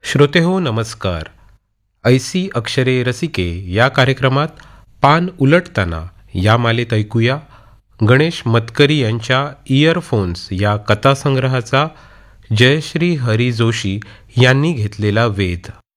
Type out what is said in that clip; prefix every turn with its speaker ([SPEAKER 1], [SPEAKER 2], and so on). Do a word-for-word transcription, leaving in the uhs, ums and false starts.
[SPEAKER 1] श्रोतेहो नमस्कार. ऐसी अक्षरे रसिके या कार्यक्रमात पान उलटताना या मालेत ऐकूया गणेश मतकरी यांच्या इयरफोन्स या कथासंग्रहाचा जयश्री हरी जोशी यांनी घेतलेला वेध.